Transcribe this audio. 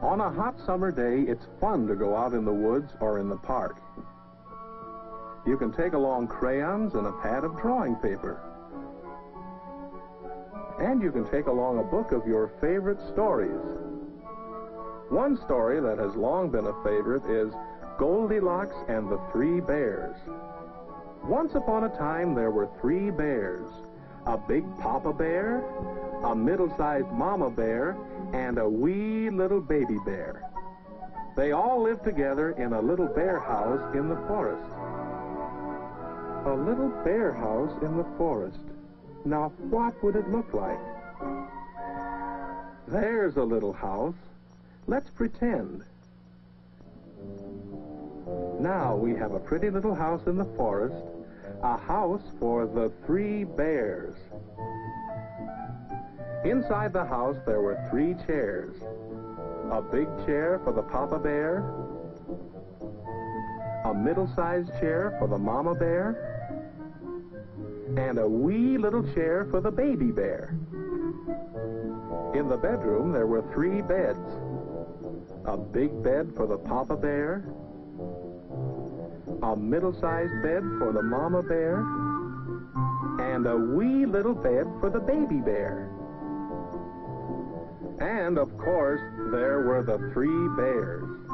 On a hot summer day, it's fun to go out in the woods or in the park. You can take along crayons and a pad of drawing paper. And you can take along a book of your favorite stories. One story that has long been a favorite is Goldilocks and the Three Bears. Once upon a time, there were three bears: a big papa bear, a middle-sized mama bear, and a wee little baby bear. They all lived together in a little bear house in the forest. A little bear house in the forest. Now, what would it look like? There's a little house. Let's pretend. Now we have a pretty little house in the forest, a house for the three bears. Inside the house there were three chairs. A big chair for the papa bear, a middle-sized chair for the mama bear, and a wee little chair for the baby bear. In the bedroom there were three beds. A big bed for the papa bear, a middle-sized bed for the mama bear, and a wee little bed for the baby bear. And, of course, there were the three bears.